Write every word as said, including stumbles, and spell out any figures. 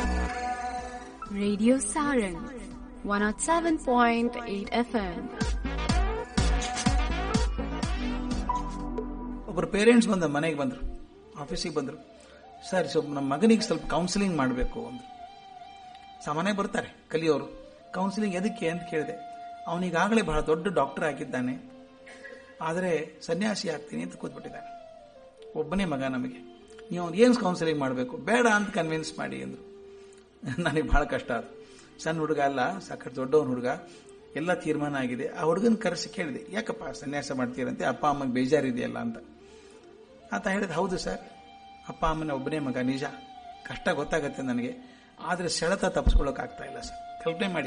Radio Sarang, one oh seven point eight F M. ಒಬ್ಬರು parents ಬಂದ ಮನೆಗೆ ಬಂದರು, ಆಫೀಸಿಗೆ ಬಂದರು. ಸರ್, ಸ್ವಲ್ಪ ನಮ್ಮ ಮಗನಿಗೆ ಸ್ವಲ್ಪ ಕೌನ್ಸಿಲಿಂಗ್ ಮಾಡಬೇಕು ಅಂದರು. ಸಾಮಾನ್ಯ ಬರ್ತಾರೆ ಕಲಿಯೋರು. ಕೌನ್ಸಿಲಿಂಗ್ ಎದಕ್ಕೆ ಅಂತ ಕೇಳಿದೆ. ಅವನಿಗಾಗಲೇ ಬಹಳ ದೊಡ್ಡ ಡಾಕ್ಟರ್ ಆಗಿದ್ದಾನೆ, ಆದರೆ ಸನ್ಯಾಸಿ ಆಗ್ತೀನಿ ಅಂತ ಕೂತ್ಬಿಟ್ಟಿದ್ದಾನೆ. ಒಬ್ಬನೇ ಮಗ ನಮಗೆ. ನೀವು ಅವ್ನು ಏನು ಕೌನ್ಸಿಲಿಂಗ್ ಮಾಡಬೇಕು? ಬೇಡ ಅಂತ ಕನ್ವಿನ್ಸ್ ಮಾಡಿ ಅಂದರು. ನನಗೆ ಬಹಳ ಕಷ್ಟ ಅದು. ಸಣ್ಣ ಹುಡುಗ ಅಲ್ಲ, ಸಾಕಷ್ಟು ದೊಡ್ಡವನ ಹುಡುಗ, ಎಲ್ಲ ತೀರ್ಮಾನ ಆಗಿದೆ. ಆ ಹುಡುಗನ ಕರೆಸಿ ಕೇಳಿದೆ, ಯಾಕಪ್ಪ ಸನ್ಯಾಸ ಮಾಡ್ತೀರಂತೆ, ಅಪ್ಪ ಅಮ್ಮಗೆ ಬೇಜಾರಿದೆಯಲ್ಲ ಅಂತ. ಆತ ಹೇಳಿದ, ಹೌದು ಸರ್, ಅಪ್ಪ ಅಮ್ಮನ ಒಬ್ಬನೇ ಮಗ, ನಿಜ, ಕಷ್ಟ ಗೊತ್ತಾಗತ್ತೆ ನನಗೆ, ಆದರೆ ಸೆಳೆತ ತಪ್ಪಿಸ್ಕೊಳ್ಳೋಕ್ಕಾಗ್ತಾ ಇಲ್ಲ ಸರ್. ಕಲ್ಪನೆ ಮಾಡಿ,